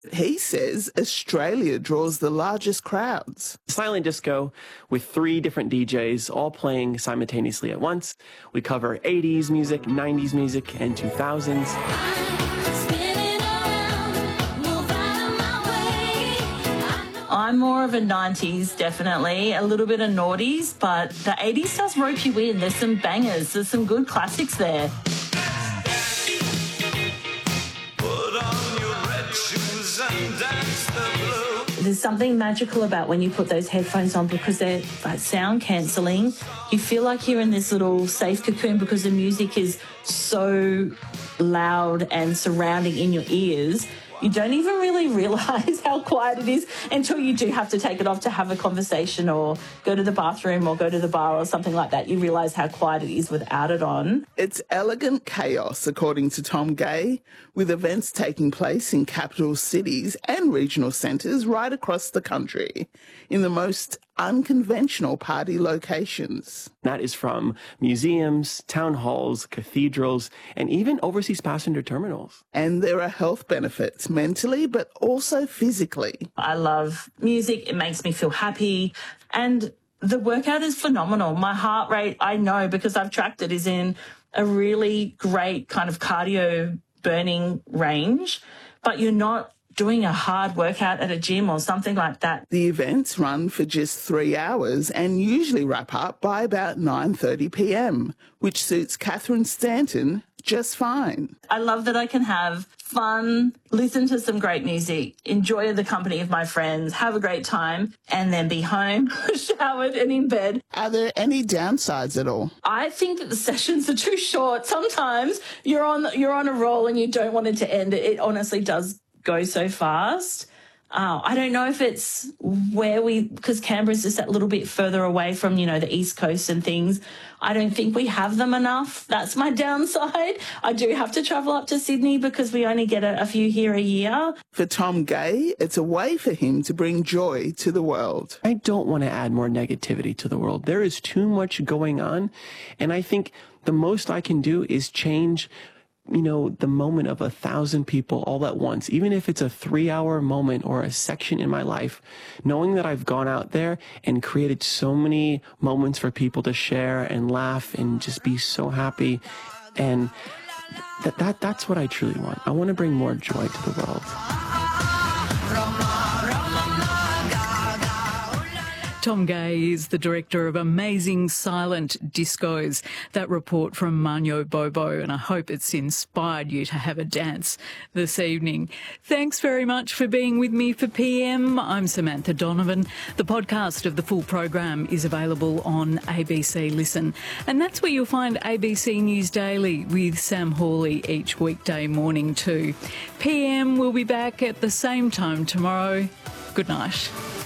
He says Australia draws the largest crowds. Silent disco with 3 different DJs all playing simultaneously at once. We cover 80s music, 90s music, and 2000s. I'm more of a 90s, definitely, a little bit of noughties, but the 80s does rope you in. There's some bangers, there's some good classics there. There's something magical about when you put those headphones on because they're like sound cancelling. You feel like you're in this little safe cocoon because the music is so loud and surrounding in your ears. You don't even really realise how quiet it is until you do have to take it off to have a conversation or go to the bathroom or go to the bar or something like that. You realise how quiet it is without it on. It's elegant chaos, according to Tom Gay, with events taking place in capital cities and regional centres right across the country in the most unconventional party locations. That is from museums, town halls, cathedrals, and even overseas passenger terminals. And there are health benefits mentally, but also physically. I love music. It makes me feel happy. And the workout is phenomenal. My heart rate, I know because I've tracked it, is in a really great kind of cardio burning range, but you're not doing a hard workout at a gym or something like that. The events run for just 3 hours and usually wrap up by about 9:30 p.m, which suits Catherine Stanton just fine. I love that I can have fun, listen to some great music, enjoy the company of my friends, have a great time, and then be home, showered and in bed. Are there any downsides at all? I think that the sessions are too short. Sometimes you're on a roll and you don't want it to end. It honestly does go so fast. I don't know if it's because Canberra's just that little bit further away from, the East Coast and things. I don't think we have them enough. That's my downside. I do have to travel up to Sydney because we only get a few here a year. For Tom Gay, it's a way for him to bring joy to the world. I don't want to add more negativity to the world. There is too much going on, and I think the most I can do is change the moment of 1,000 people all at once, even if it's a 3-hour moment or a section in my life, knowing that I've gone out there and created so many moments for people to share and laugh and just be so happy. And that's what I truly want. I want to bring more joy to the world. Tom Gay is the director of Amazing Silent Discos. That report from Manyo Bobo, and I hope it's inspired you to have a dance this evening. Thanks very much for being with me for PM. I'm Samantha Donovan. The podcast of the full program is available on ABC Listen, and that's where you'll find ABC News Daily with Sam Hawley each weekday morning too. PM will be back at the same time tomorrow. Good night.